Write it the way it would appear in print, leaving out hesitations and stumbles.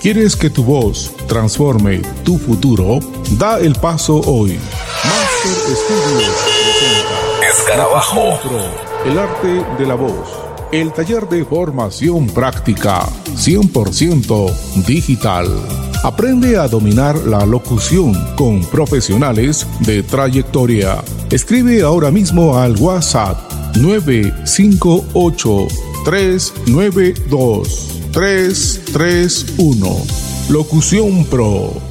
¿Quieres que tu voz transforme tu futuro? Da el paso hoy. Master Studios presenta Escarabajo. El arte de la voz. El taller de formación práctica 100% digital. Aprende a dominar la locución con profesionales de trayectoria. Escribe ahora mismo al WhatsApp 958-392-331. Locución Pro.